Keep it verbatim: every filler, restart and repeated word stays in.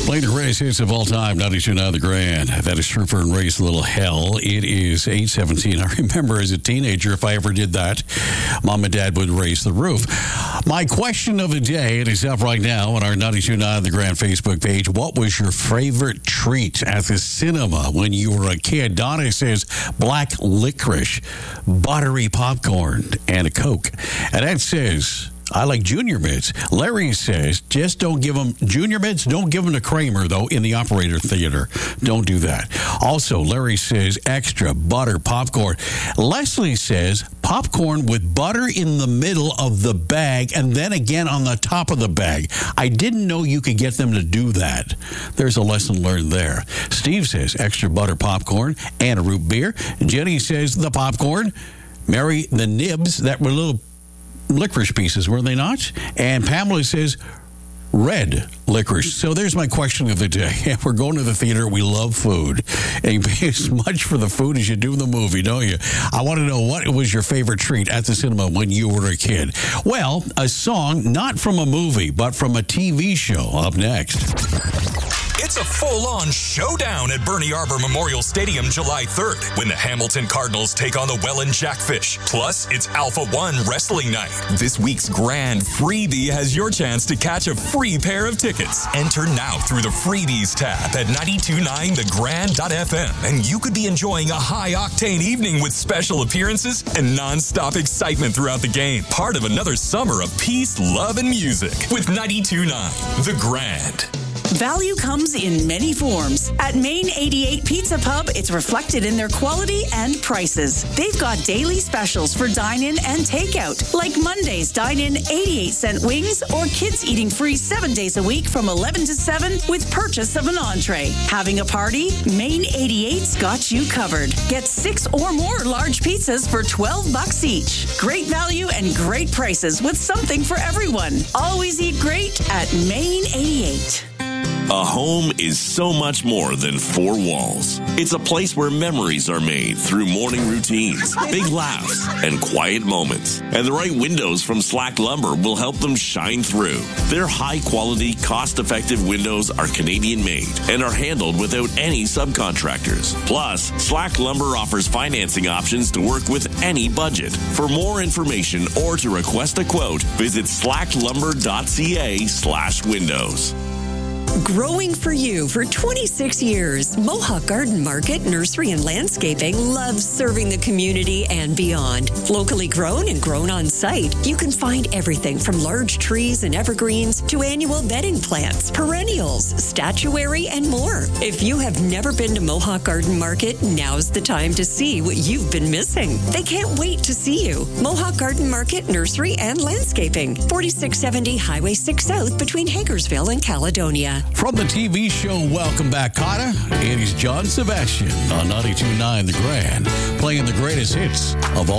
Playing the greatest hits of all time, ninety-two point nine The Grand. That is Trooper and Raise a Little Hell. It is eight seventeen. I remember as a teenager, if I ever did that, Mom and Dad would raise the roof. My question of the day, it is up right now on our ninety-two point nine The Grand Facebook page. What was your favorite treat at the cinema when you were a kid? Donna says black licorice, buttery popcorn, and a Coke. And Ed says, I like Junior Mints. Larry says, just don't give them Junior Mints. Don't give them to Kramer, though, in the operator theater. Don't do that. Also, Larry says extra butter popcorn. Leslie says popcorn with butter in the middle of the bag and then again on the top of the bag. I didn't know you could get them to do that. There's a lesson learned there. Steve says extra butter popcorn and a root beer. Jenny says the popcorn. Mary, the nibs that were little licorice pieces, were they not? And Pamela says red licorice. So there's my question of the day. If we're going to the theater, we love food. And you pay as much for the food as you do the movie, don't you? I want to know, what was your favorite treat at the cinema when you were a kid? Well, a song not from a movie, but from a T V show up next. It's a full-on showdown at Bernie Arbor Memorial Stadium July third when the Hamilton Cardinals take on the Welland Jackfish. Plus, it's Alpha One Wrestling Night. This week's grand freebie has your chance to catch a free pair of tickets. Enter now through the freebies tab at nine two nine the grand dot f m, and you could be enjoying a high-octane evening with special appearances and non-stop excitement throughout the game. Part of another summer of peace, love, and music with ninety-two point nine The Grand. Value comes in many forms. At Main eighty-eight Pizza Pub, it's reflected in their quality and prices. They've got daily specials for dine-in and takeout, like Monday's dine-in eighty-eight cent wings, or kids eating free seven days a week from eleven to seven with purchase of an entree. Having a party? Main eighty-eight's got you covered. Get six or more large pizzas for twelve bucks each. Great value and great prices with something for everyone. Always eat great at Main eighty-eight. A home is so much more than four walls. It's a place where memories are made through morning routines, big laughs, and quiet moments. And the right windows from Slack Lumber will help them shine through. Their high-quality, cost-effective windows are Canadian-made and are handled without any subcontractors. Plus, Slack Lumber offers financing options to work with any budget. For more information or to request a quote, visit slacklumber.ca slash windows. Growing for you for twenty-six years, Mohawk Garden Market, Nursery and Landscaping loves serving the community and beyond. Locally grown and grown on site, you can find everything from large trees and evergreens to annual bedding plants, perennials, statuary, and more. If you have never been to Mohawk Garden Market, now's the time to see what you've been missing. They can't wait to see you. Mohawk Garden Market, Nursery and Landscaping, forty-six seventy Highway six South between Hagersville and Caledonia. From the T V show Welcome Back, Kotter, it is John Sebastian on ninety-two point nine The Grand, playing the greatest hits of all